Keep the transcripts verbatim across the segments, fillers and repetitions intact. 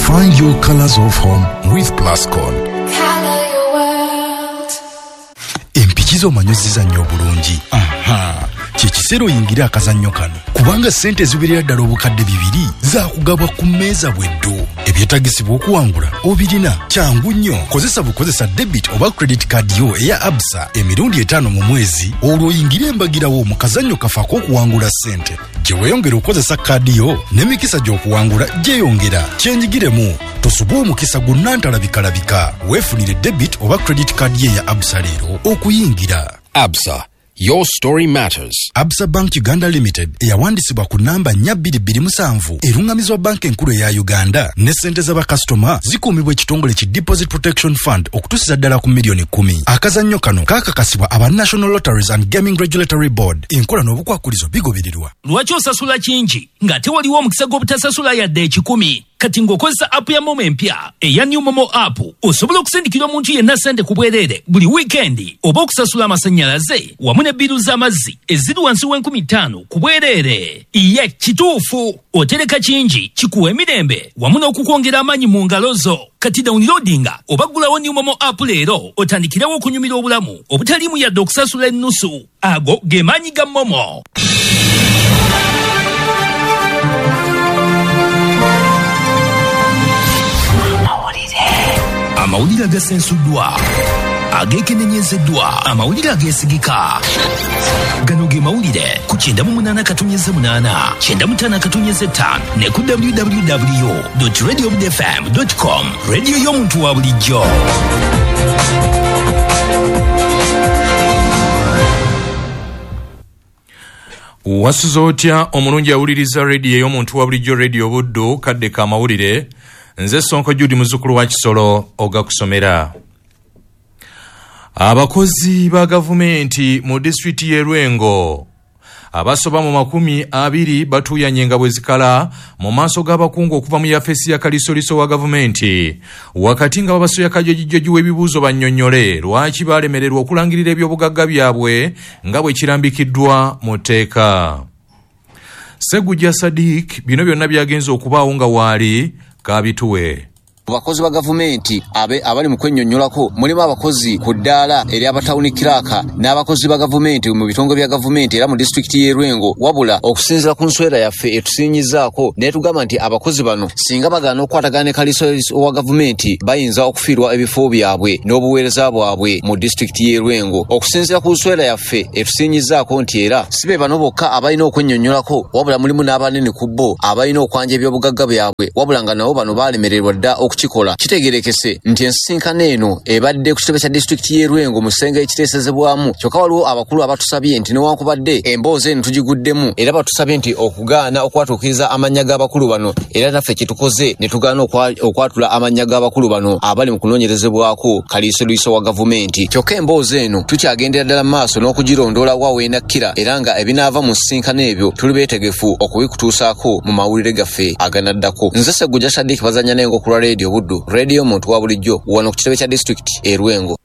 Find your colors of home with Plascon. Color your world. Empikizo manyoziza nnyo bulungi. Aha. Kikisero yingira akazannyo kano. Kubanga sente ziberera ddala obukadde bibiri za kugabwa ku mmeeza bweddu. Ebyetagisibwa okuwangula obirina. Kyangu nnyo. Kozesa bukozesa debit oba credit card yo eya Absa emirundi etaano mu mwezi olwo yingire embagirawo mu kazannyo kafaako okuwangula sente. Gye weeyongera okozesa kaadi yo n'emikisa gy'okuwangula gyeyongera. Kyenjigiremu tosubwa omukisa gunnantalabika-labika. Weefunire debit oba credit card ye ya Absa leero okuyingira. Absa. Your story matters. Absa Bank Uganda Limited eyawandisibwa ku namba nnya bbiri bbiri musanvu erungamizwa banka enkulu eya Uganda ne ssente z'abakasitoma zikuumibwa ekitongole ki Deposit Protection Fund okutuusiza ddala ku miliyoni kumi. Akazannyo kano kaakakasibwa aba National Lotteries and Gaming Regulatory Board. Enkola n'obukwakulizo bigobererwa. Lwaki osasula kingi ng'ate waliwo omukisa gw'obutasasula yadde ekikumi? Kati ng'okozesa app ya Momo empya eya New Momo app osobola okusindikira omuntu yenna ssente ku bwereere buli wiikendi oba okusasula amasannyalaze wamu ne biru z'amazzi eziri wansi w'enkumi ttaano ku bwereere. Ye kituufu otereka kingi kikuwa emirembe wamu n'okukwongera amaanyi mu ngalo zo. Kati downloadinga oba ggulawo New Momo app leero otandikirawo okunyumira obulamu obutaliimu yadde okusasula ennusu. Ago ge maanyi ga Momo. Amawulire agasensuddwa, ageekenenyezeddwa, amawulire ageesigika. Gano ge mawulire ku kyenda mu munaana katonnyeze munaana, kyenda mu ttaano katonnyeze ttaano ne ku w w w dot radio bud f m dot com. Radio y'omuntu wa bulijjo. Wasuza otya omulungi awuliriza radio y'omuntu wa bulijjo Radio Buddu kadde ka mawulire. Nze Sonko Judy muzukulu wa Kisolo ogakusomera. Abakozi ba gavumenti mu district y'e Lwengo abasoba mu makumi abiri batuuyanye nga bwe zikala mu maaso g'abakungu okuva mu yafesi ya kalisoliso wa gavumenti wakati nga babasoya kajojijjoji w'ebibuuzo bannyonnyole lwaki baalemererwa okulangirira ebyobugagga byabwe nga bwe kirambikiddwa mu tteeka. Segujja Sadiq bino byonna byagenze okubaawo nga waali kabituwe. Abakozi ba gavumenti abe abali mu kwennyonnyolako mulimu abakozi ku ddaala eri abatawuni kiraka n'abakozi ba gavumenti mu bitongo bya gavumenti era mu district y'e Lwengo wabula okusinziira ku nswera yaffe etusinyizaako netugamba nti abakozi bano singa bagaana okukwatagana ne kalisoliso wa gavumenti bayinza okufiirwa ebifo byabwe n'obuweereza bwabwe mu district y'e Lwengo. Okusinziira ku nswera yaffe etusinyizaako nti era sibe bano bokka abalina okwennyonnyolako wabula mulimu n'abanene ku bo abalina okwanja ebyobugagga byabwe wabula nga nabo bano baalemererwa dda kikola. Kitegerekese nti ensinkano eno ebadde ku kitebe kya district y'e Lwengo mu ssenge ekiteesezebwamu kyokka waliwo abakulu abatusabye nti newankubadde emboozi eno tugiguddemu era batusabye nti okugaana okwatuukiriza amannya g'abakulu bano era naffe kyetukoze ne tugaana okwatula amannya g'abakulu bano abali mu kunoonyerezebwako kalisoliso wa gavumenti. Kyokka emboozi eno tukyagendera ddala maaso n'okugirondoola wawenakkira era nga ebinaava mu nsinkano ebyo tuli beetegefu okubikutuusaako mu mawulire gaffe aganaddako. Nze Segujja Sadiq bazanya nengo ku Radio Buddu, radio muntu wa bulijjo wano ku kitebe kya district e Lwengo.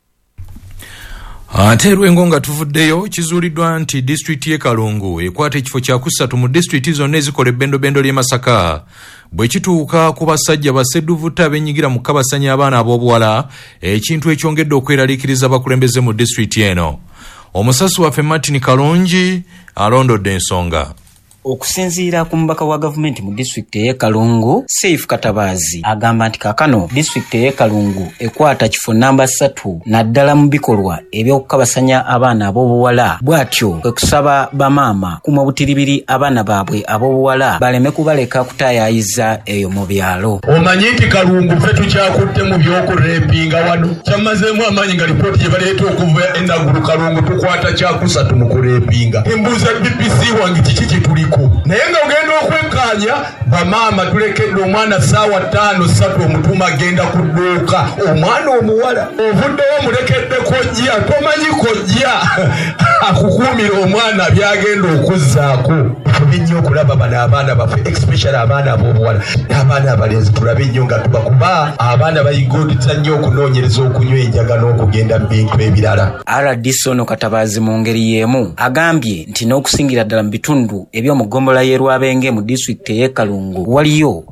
Ate Lwengo nga tuvuddeyo kizuuliddwa nti district y'e Kalungu ekwata ekifo kya kusatu mu district zonna ezikola ebbendobendo ly'e Masaka bwe kituuka ku basajja basedduvuta abenyigira mu kabasanya abaana ab'obuwala ekintu ekyongedde okweraliikiriza abakulembeze mu district eno. Omusasi waffe Martin Kalungi alondodde ensonga. Okusinziira ku mbaka wa gavumenti mu district y'e Kalungu, Safe Katabazi agamba nti kakano district y'e Kalungu ekwata kifo namba ssatu naddala mu bikolwa eby'okukabasanya abaana ab'obuwala. Bw'atyo kwe kusaba bamaama kumwa butiribiri abaana baabwe ab'obuwala baleme kubaleka kutaayayiza eyo mu byalo. Omanyi nti Kalungu ffe tukyakutte mu by'okurempinga wano kyamazeemu amaanyi nga lipooti gye baleeta okuva enagulu Kalungu tukwata kyakusatu mu kurempinga. Embuuza B B C wange kiki kituliko naye nga ogenda okwekkaanya bamaama tulekedde omwana ssaawa ttaano ssatu omutuma agenda ku dduuka omwana omuwala ovuddewo mulekedde kojja tomanyi kojja akukuumira omwana byagenda okuzzaako. Tulabe nnyo okulaba bano abaana baffe especially abaana ab'obuwala n'abaana abalenzi tulabe nnyo nga tubakuba abaana bayigoodisa nnyo okunoonyereza okunywa enjaga n'okugenda mu bintu ebirala. R D C ono Katabazi mu ngeri y'emu agambye nti n'okusingira ddala mu bitundu eby'omugombola y'e Lwabenge mu district y'e Kalungu waliyo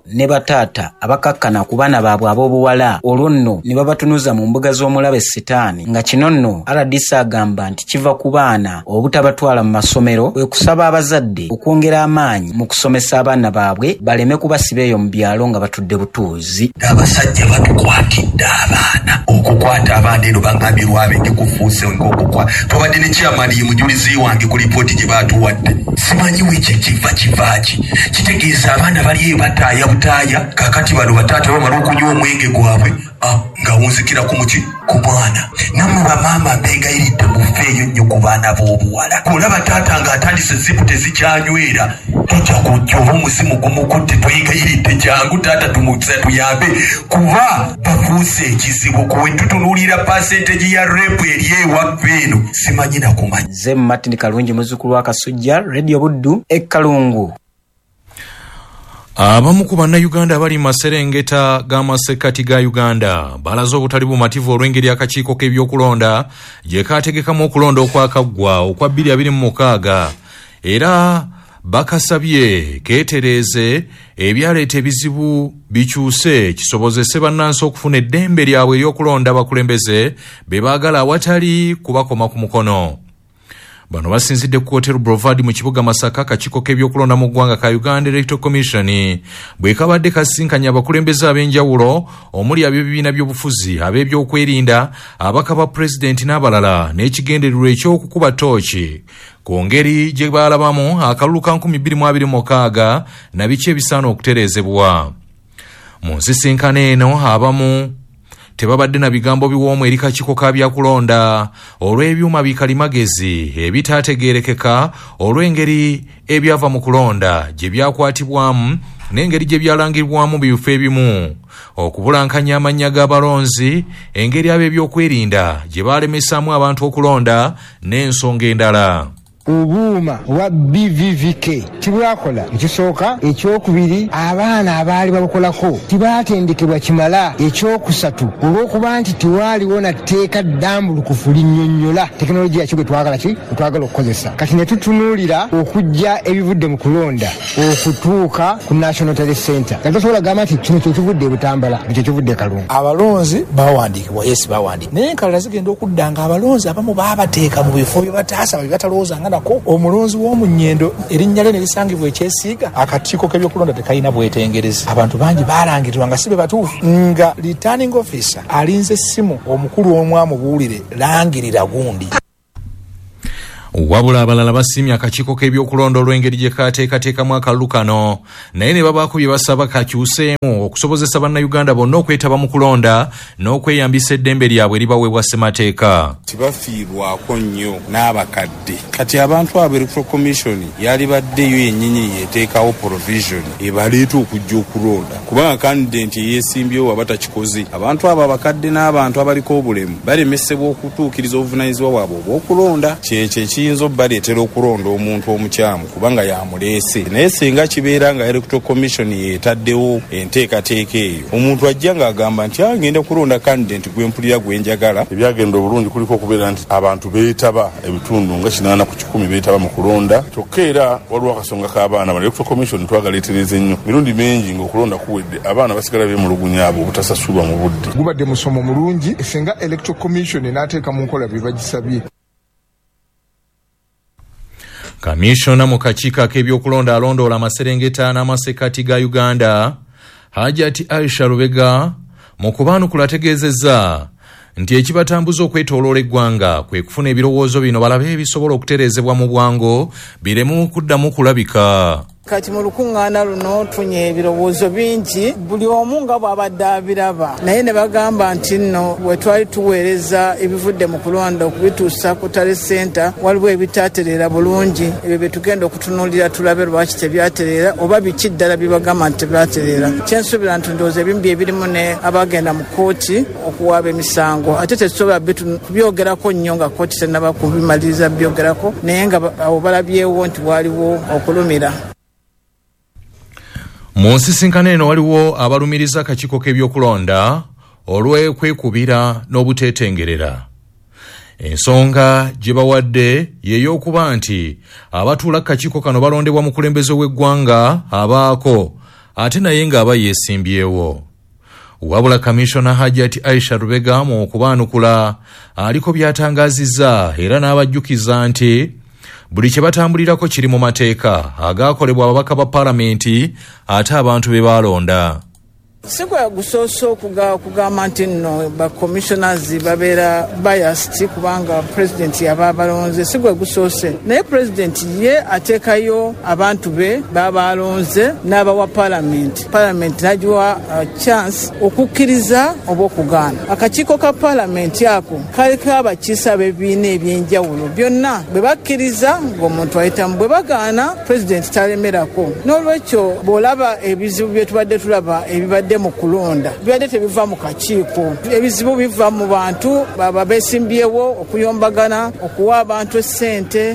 ne bataata abakakkana ku baana baabwe ab'obuwala olwo nno ne babatunuza mu mbuga z'omulabe setaani nga kino nno R D C agamba nti kiva ku baana obutabatwala mu masomero kwe kusaba abazadde okwongera amaanyi mu kusomesa abaana baabwe baleme kubasiba eyo mu byalo nga batudde butuuzi. Abasajja batukwatidde abaana okukwata abaana eno bangambye lwabenje kufuuse ng'okukwa tobadde ne kyamaani ye mujulizi wange ku lipooti gye baatuwadde simanyi wekye kiva kivaaki kitegeeza abaana bali eyo bataaya butaaya kakati bano bataata bamala okunywa omwenge gwabwe nga wunzikira ku muki ku mwana nammwe bamaama mbeegayiridde mufeeyo nnyo ku baana b'obuwala kulaba taata ng'atandise zipu tezikyanywera tujja kujja oba omuzimu gumukutte twegayiridde kyangu taata tumukisa tuyambe kuba bafuuse ekizibu kuwe tutunuulira pasenteji ya repu eri ewaffe eno simanyi nakumanyi. Nze Martin Kalungi muzzukulu wa Kasujja Radio Buddu e Kalungu. Abamu ku bannayuganda abali mu maserengeta g'amasekkati ga Uganda balaze obutali bumativu olw'engeri akakiiko k'ebyokulonda gye kaategekamu okulonda okwakaggwa okwa bbiri abiri mu mukaaga era bakasabye keetereeze ebyaleeta ebizibu bikyuse kisobozese bannansi okufuna eddembe lyabwe ery'okulonda abakulembeze be baagala awatali kubakoma ku mukono. Bano basinzidde ku Hotel Boulevard mu kibuga Masaka akakiiko k'ebyokulonda mu ggwanga ka Uganda Electoral Commission bwe kabadde kasinkanya abakulembeze ab'enjawulo omuli ab'ebibiina by'obufuzi ab'ebyokwerinda abaka ba pulezidenti n'abalala n'ekigendererwa eky'okukuba tooki ku ngeri gye baalabamu akalulu ka nkumi bbiri mu abiri mu mukaaga na biki ebisaana okutereezebwa. Mu nsisinkano eno abamu tebabadde na bigambo biwoomu eri kakiiko ka byakulonda olw'ebyuma bikalimagezi ebitaategeerekeka olw'engeri ebyava mu kulonda gye byakwatibwamu n'engeri gye byalangirwamu bifo ebimu okubulankanya amannya g'abalonzi engeri ab'ebyokwerinda gye baalemesaamu abantu okulonda n'ensonga endala. Obuuma wa B V V K tibwakola ekisooka, ekyokubiri abaana abaali babukolako tibaatendekebwa kimala, ekyokusatu olw'okuba nti tiwaaliwo na tteeka ddambulukufu linnyonnyola tekinologiya ki gwe twagala ki twagala okukozesa. Kati ne tutunuulira okujja ebivudde mu kulonda okutuuka ku National Talent Center kati tosobola gamba nti kino kyekivudde e Butambala ekyo kivudde e Kalungu. Abalonzi bawandiikibwa, yes bawandiikibwa, naye enkalala zigenda okudda nga abalonzi abamu baabateeka mu bifo bye bataasaba bye batalowooza nga ko omulonzi w'omunnyendo erinnya lye ne lisangibwa ekyesiiga. Akakiiko k'ebyokulonda tekalina bwetengereza. Abantu bangi baalangirirwa nga si be batuufu nga returning officer alinze essimu omukulu omu amubuulire langirira gundi. Wabula abalala basiimye akakiiko k'ebyokulonda olw'engeri gye kaateekateekamu akalulu kano naye ne babaako bye basaba kakyuseemu okusobozesa bannayuganda bonna okwetaba mu kulonda n'okweyambisa eddembe lyabwe eribaweebwa ssemateeka. Tibafiirwako nnyo n'abakadde. Kati abantu abo Electoral Commission yali baddeyo yennyini yeteekawo provision ebaleeta okujja okulonda kubanga kandidenti eyeesimbyewo aba takikoze. Abantu abo abakadde n'abantu abaliko obulemu balemesebwa okutuukiriza obuvunaanyizibwa bwabwe obw'okulonda. Kyekyo ekiyinza obbaleetera okulonda omuntu omukyamu kubanga yamuleese. Naye singa kibeera nga Electoral Commission yeetaddewo enteekateeka eyo omuntu ajja ng'agamba nti agenda kulonda kandidenti gwe mpulira gwe njagala. Ebyagenda obulungi kuliko okubeera nti abantu beetaba ebitundu nga kinaana ku kikumi beetaba mu kulonda. Kyokka era waliwo akasonga k'abaana bano Electoral Commission twagaleetereza ennyo mirundi mingi ng'okulonda kuwedde abaana basigala beemulugunya abo obutasasulwa mu budde. Gubadde musomo mulungi singa Electoral Commission n'ateeka mu nkola bye bagisabye. Kamishona mu kakiiko ak'ebyokulonda alondoola amaserengeta n'amasekkati ga Uganda Hajati Aisha Rubega mu kubaanukula ategeezezza nti ekibatambuza okwetooloola eggwanga kwe kufuna ebirowoozo bino balabe ebisobola okutereezebwa mu bwangu biremu kuddamu kulabika. Kati mu lukuŋŋaana luno tunye ebirowoozo bingi buli omu nga bw'abadde abiraba naye ne bagamba nti nno bwe twali tuweereza ebivudde mu kulonda okubituusa ku Tale Center waliwo ebitaatereera bulungi ebyo bye tugenda okutunuulira tulabe lwaki tebyatereera oba biki ddala bye bagamba nti tebyatereera. Kyensuubira nti ndowooza ebimu bye birimu ne abagenda mu kooti okuwaaba emisango ate tetusobola kubyogerako nnyo nga kooti tennaba kubimaliriza byogerako naye nga abo balabyewo nti waaliwo okulumira. Mu nsisinkano eno waliwo abalumiriza akakiiko k'ebyokulonda olw'okwekubira n'obuteetengerera. Ensonga gye bawadde y'ey'okuba nti abatuula akakiiko kano balondebwa mukulembeze w'eggwanga abaako ate naye ng'aba yeesimbyewo. Wabula Commissioner Hajjati Aisha Rubega mu okubaanukula aliko by'atangazizza era n'abajjukiza nti buli kye batambulirako kiri mu mateeka agaakolebwa ababaka ba paalamenti ate abantu be baalonda. Sikwa gusoso kugamba nti nno ba commissioners babeera biased kubanga president yaba balonze. Sikwa gusose naye president ye ateekayo abantu be baba alonze n'abawa parliament parliament nagiwa uh, chance okukkiriza oba okugaana. Akakiiko ka parliament ako kaliko abakiisa b'ebibiina ebyenjawulo byonna bwe bakkiriza ng'omuntu ayitamu, bwe bagaana president talemerako. N'olwekyo bw'olaba ebizibu bye tubadde tulaba ebibadde mu kulonda bibadde tebiva mu kakiiko, ebizibu biva mu bantu baba beesimbyewo okuyombagana okuwa abantu essente.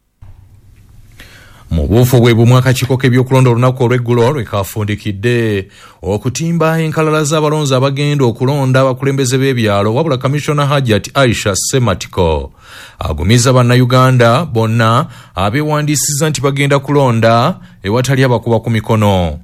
Mu buufu bwe bumu akakiiko k'ebyokulonda olunaku olw'eggulo lwe kaafundikidde okutimba enkalala z'abalonzi abagenda okulonda abakulembeze b'ebyalo. Wabula Commissioner Hajjati Aisha Sematiko agumiza bannayuganda bonna abeewandiisizza nti bagenda kulonda ewatali abakuba ku mikono.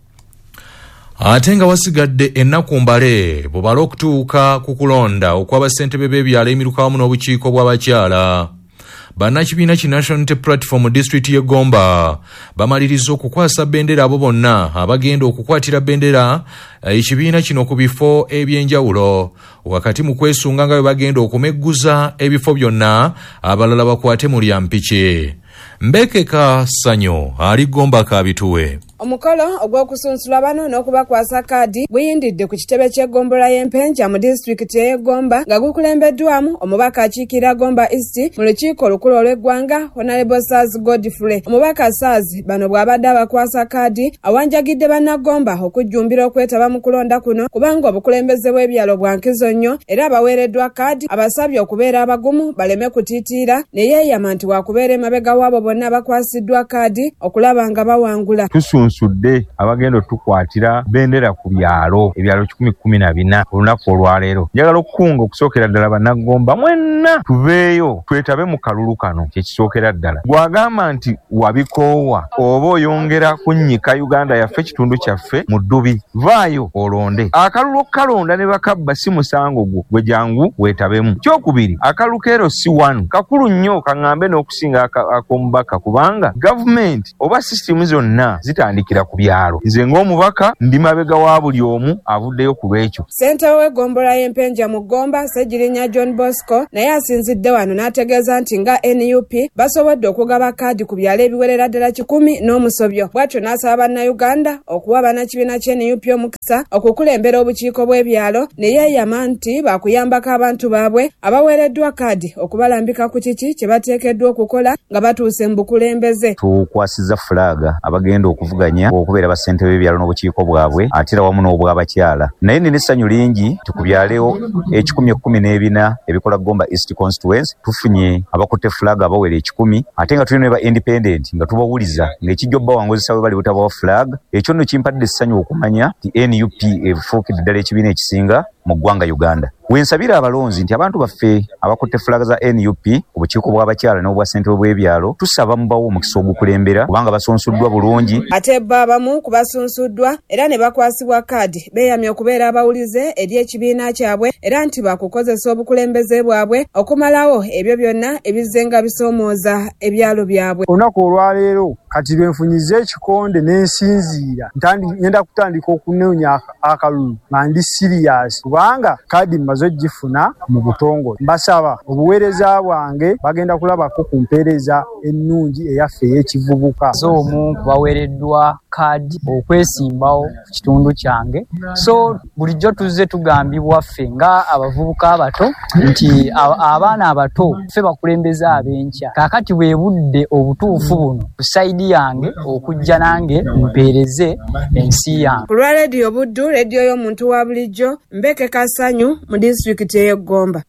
Ate nga wasigadde ennaku mbale bubala okutuuka ku kulonda okw'abassentebe b'ebyalo emiruka wamu n'obukiiko bw'abakyala, bannakibiina ki National Unity Platform District y'e Gomba bamaliriza okukwasa bendera abo bonna abagenda okukwatira bendera ekibiina kino ku bifo ebyenjawulo wakati mu kwesunga nga bwe bagenda okumegguza ebifo byonna abalala bakwate mu lyampiki. Mbekeka Sanyo ali Gomba kabituwe. Omukolo ogw'okusunsula bano n'okubakwasa kaadi guyindidde ku kitebe ky'eggombolola y'Empenja mu disitulikiti y'e Gomba nga gukulembeddwamu omubaka akiikirira Gomba East mu lukiiko olukulu olw'eggwanga Honorable Saz Godfrey. Omubaka Saz bano bw'abadde abakwasa kaadi awanjagidde bannagomba okujjumbira okwetaba mu kulonda kuno kubanga obukulembeze bw'ebyalo bwa nkizo nnyo era abaweereddwa kaadi abasabye okubeera abagumu baleme kutiitiira ne yeeyama nti waakubeera emabega waabo bonna bakwasiddwa kaadi okulaba nga bawangula. Tusunsudde abagenda tukwatira bendera ku byalo ebyalo kikumi kumi na bina olunaku olwaleero. Njagala okukunga okusookera ddala bannagomba mwenna tuveeyo twetabe mu kalulu kano kyekisookera ddala. Bw'agamba nti wabikoowa oba oyongera kunnyika Uganda yaffe ekitundu kyaffe mu ddubi, vaayo olonde. Akalulu kalonda ne bakabba si musango gwo gwe jangu weetabemu. Kyokubiri, akalulu keero si wanu kakulu nnyo kaŋŋambe n'okusinga ak'omubaka kubanga gavumenti oba sisitimu zonna zitandikira ku byalo. Nze ng'omubaka ndi mabega wa buli omu avuddeyo ku lwekyo. Ssentebe w'eggombolola y'Empenja mu Gomba Ssegirinya John Bosco naye asinzidde wano n'ategeeza nti nga N U P basobodde okugaba kaadi ku byalo ebiwerera ddala kikumi n'omusobyo. Bw'atyo n'asaba bannayuganda okuwa bannakibiina ky'N U P omukisa okukulembera obukiiko bw'ebyalo ne yeeyama nti baakuyambako abantu baabwe abaweereddwa kaadi okubalambika ku kiki kye bateekeddwa okukola nga batuuse mu bukulembeze. Tukwasizza fulaaga abagenda okuvuganya okubeera bassentebe b'ebyalo n'obukiiko bwabwe ate era wamu n'obw'abakyala. Naye nina essanyu lingi nti ku byalo ekikumi ekkumi n'ebina ebikola Gomba East Constituency tufunye abakutte fulaaga abawera ekikumi ate nga tulina ne ba independent nga tubawuliza ng'ekijja obbawanguzisa bwe bali butabawa fulaaga. Ekyo nno kimpadde essanyu okumanya nti N U P efuukidde ddala ekibiina ekisinga mu ggwanga Uganda. Wensabira abalonzi nti abantu baffe abakutte fulaaga za N U P ku bukiiko bw'abakyala n'obwa ssentebe bw'ebyalo tusaba mubawo omukisa ogukulembera kubanga basunsuddwa bulungi. Ate bo abamu ku basunsuddwa era ne bakwasibwa kaadi beeyamye okubeera abawulize eri ekibiina kyabwe era nti baakukozesa obukulembeze bwabwe okumalawo ebyo byonna ebizenga bisoomooza ebyalo byabwe. Olunaku olwaleero kati lwenfunyiza ekikonde n'ensinziira ngenda kutandika okunoonya akalulu nga ndi siriyasi kubanga kaadi mmaze ogifuna mu butongole. Mbasaba obuweereza bwange bagenda kulabako ku mpeereza ennungi eyaffe ey'ekivubuka. Omu baweereddwa kaadi okwesimbawo ku kitundu kyange, so bulijjo tuzze tugambibwa ffe nga abavubuka abato nti abaana abato ffe bakulembeze ab'enkya. Kaakati bwe budde obutuufu buno ku sayidi yange okujja nange mpeereze ensi yange. Ku lwa leediyo Buddu, leediyo y'omuntu wa bulijjo, Mbekeka Sanyu mu disitulikiti y'e Gomba.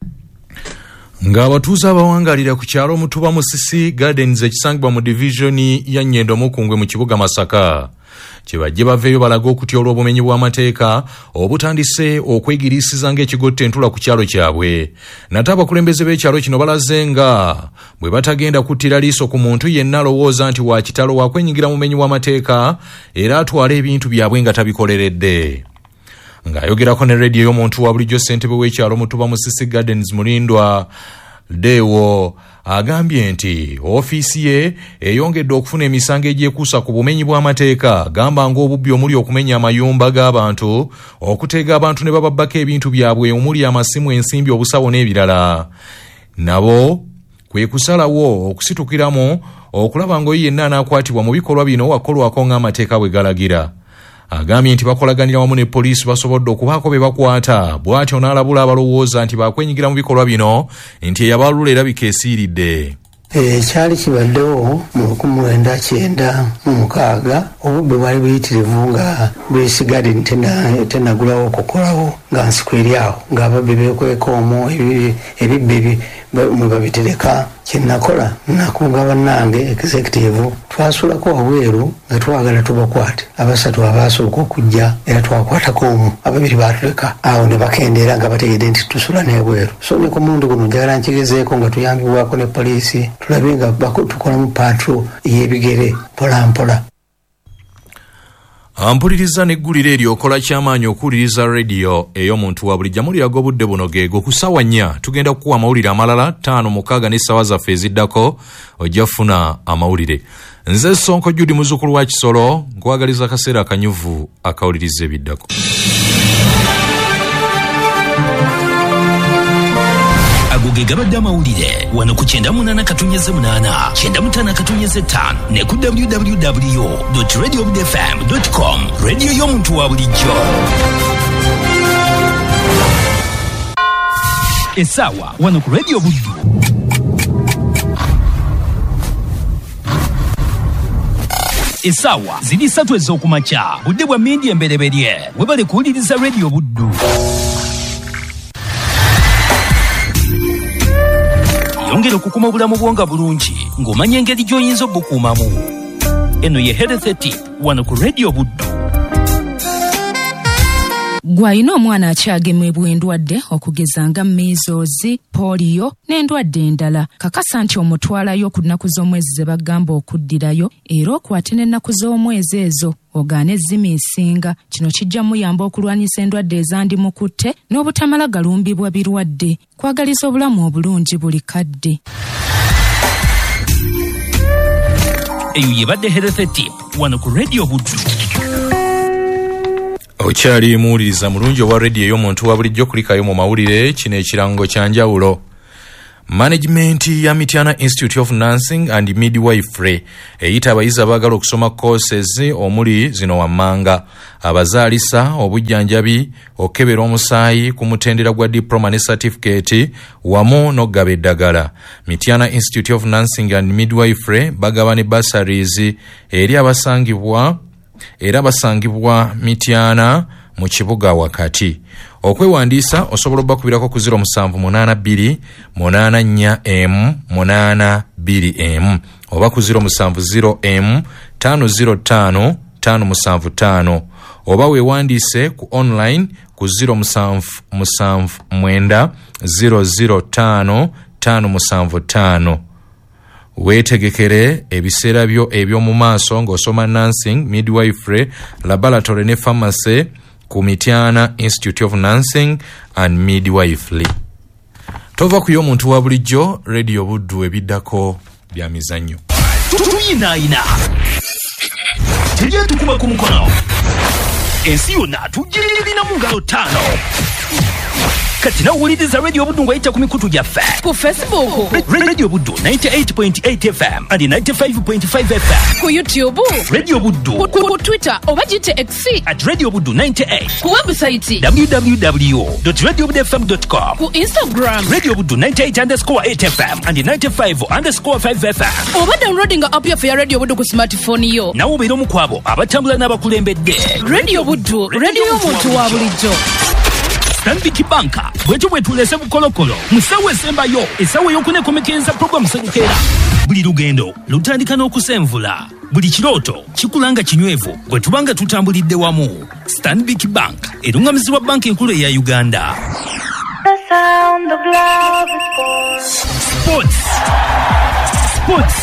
Ng'abatuuze abawangalira ku kyalo Mutuba Musisi Gardens ekisangibwa mu divisioni ya Nnyendo Mukungwe mu kibuga Masaka kyebajje baveeyo balaga okutyolwa obumenyi bw'amateeka obutandise okwegirisiza ng'ekigotta entula ku kyalo kyabwe. Nate abakulembeze b'ekyalo kino balaze nga bwe batagenda kuttira liiso ku muntu yenna alowooza nti wa kitalo wa kwenyingira mu bumenyi bw'amateeka era atwala ebintu byabwe nga tabikoleredde. Ng'ayogerako ne rediyo y'omuntu wa bulijjo ssentebe w'ekyalo Mutuba Musisi Gardens Mulindwa Dewo agambye nti ofiisi ye eyongedde okufuna emisango egyekuusa ku bumenyi bw'amateeka, gamba ng'obubbi omuli okumenya amayumba g'abantu, okuteega abantu ne bababbako ebintu byabwe omuli amasimu, ensimbi, obusawo n'ebirala. Nabo kwe kusalawo okusitukiramu okulaba ng'oyo yenna anaakwatibwa mu bikolwa bino wakolwako ng'amateeka bwe galagira. Agambye nti bakolaganira wamu ne poliisi basobodde okubaako be bakwata, bw'atyo n'alabula abalowooza nti bakwenyigira mu bikolwa bino nti eyabalula erabika esiiridde. Ekyali kibaddewo mu lukumi lwenda kyenda mu mukaaga obubbi bwali buyitirivu nga bwesigadde tenagulawo okukolawo nga nsiko eri awo ng'ababbi beekweka omwo ebibbi mwe babitereka. Kyenakola nakunga bannange executive twasulako wabweru nga twagala tubakwate abasatu abaasooka okujja era twakwatako omu, ababiri baatuleka awo ne bakendeera nga bategedde nti tusula n'ebweru. So ne ku mulundi guno njagala nkigezeeko nga tuyambibwako ne poliisi tulabe nga tukola mu patro y'ebigere mpola mpola. Ampuliriza n'eggulire eryokola ky'amaanyi okuwuliriza rediyo ey'omuntu wa bulijjo amuliraga obudde buno geego ku ssaawa nnya tugenda kukuwa amawulire amalala ttaano mukaaga n'essaawa zaffe eziddako ojja kufuna amawulire. Nze Sonko Judy muzzukulu wa Kisolo nkwagaliza akaseera akanyuvu akawuliriza ebiddako. Agoge gabadde amawulire wano ku kyenda munana katunyeze munana kyenda mutana katunyeze ttaano ne ku w w w dot radio budde f m dot com rediyo y'omuntu wa bulijjo. Essaawa wano ku rediyo Buddu. Essaawa ziri ssatu ez'okumakya budde bwa mmindi embereberye webale kuwuliriza rediyo Buddu. Yongera okukuma obulamu bwonga bulungi ng'omanya engeri gy'oyinza obukuumamu. Eno ye Health Tip wano ku rediyo Buddu. Gwalina omwana akyagemebwa endwadde okugeza nga measles, polio n'endwadde endala, kakasa nti omutwalayo ku nnaku z'omwezi ze bagamba okuddirayo era okwate n'ennaku z'omwezi ezo ogaane zimiisinga. Kino kijja muyamba okulwanyisa endwadde ezandimukutte n'obutamala galumbibwa birwadde. Kwagaliza obulamu obulungi buli kadde. Eyo yebadde Health Tip wano ku rediyo Buddu. Okyali muwuliriza mulungi owa rediyo ey'omuntu wa bulijjo kulikayo mu mawulire kino ekirango kya njawulo. Management ya Mityana Institute of Nursing and Midwifery eyita abayizi abaagala okusoma courses omuli zino wammanga, abazaalisa, obujjanjabi, okebera omusaayi ku mutendera gwa diploma ne certificate wamu n'okugaba eddagala. Mityana Institute of Nursing and Midwifery bagaba ne bursaries eri abasangibwa era basangibwa Mityana mu kibuga wakati. Okwewandiisa osobola okubakubirako ku zero musanvu munaana bbiri munaana nnya M munaana bbiri M oba ku zero musanvu zero M ttaano zero ttaano ttaano musanvu ttaano oba weewandiise ku online ku zero musanvu musanvu mwenda zero zero ttaano ttaano musanvu ttaano. Weetegekere ebiseera byo eby'omu maaso ng'osoma nursing, midwifery, laboratory ne pharmacy ku Mityana Institute of Nursing and Midwifery. Tova ku y'omuntu wa bulijjo rediyo Buddu ebiddako bya mizannyo. Tuyinaayina tujja tukuba ku mukono ensi yonna tugirina mu ngalo ttaano. Kati nawuliriza rediyo Buddu ng'ayita ku mikutu gyaffe ku Facebook rediyo Buddu ninety-eight point eight F M and ninety-five point five F M, ku YouTube rediyo Buddu, ku, ku, ku Twitter oba gite X at rediyo Buddu ninety-eight, ku website w w w dot radio buddu f m dot com, ku Instagram rediyo Buddu ninety-eight underscore eight F M and ninety-five underscore five F M, oba downloading app yaffe ya rediyo Buddu ku smartphone yo. Nawo obeera omu kwabo abatambula n'abakulembedde. Rediyo Buddu, rediyo y'omuntu wa bulijjo. Stanbic Bank bwetyo bwetulese bukolokolo musawo esembayo esawo y'okunekomekeza programu Sedukeera. Buli lugendo lutandika n'okusenvula, buli kirooto kikulanga kinywevu gwe tubanga tutambulidde wamu. Stanbic Bank erungamizibwa banka enkulu eya Uganda. Sports. Sports.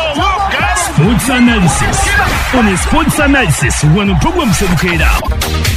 Sports analysis. On a sports analysis, one program Sedukeera.